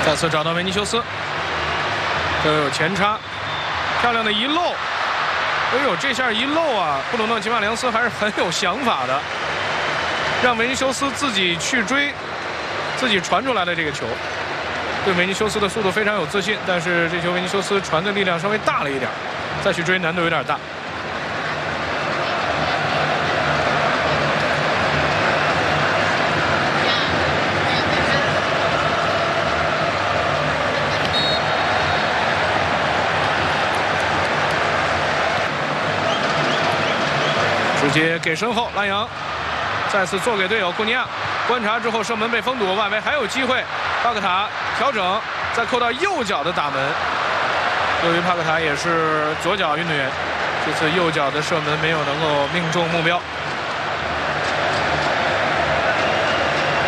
再次找到维尼修斯，这有前插，漂亮的一漏。哎呦，这下一漏啊！布鲁诺·吉马良斯还是很有想法的，让维尼修斯自己去追自己传出来的这个球。对维尼修斯的速度非常有自信，但是这球维尼修斯传的力量稍微大了一点，再去追难度有点大。直接给身后，拉扬再次做给队友库尼亚，观察之后射门被封堵，外围还有机会，帕克塔调整，再扣到右脚的打门。由于帕克塔也是左脚运动员，这次右脚的射门没有能够命中目标。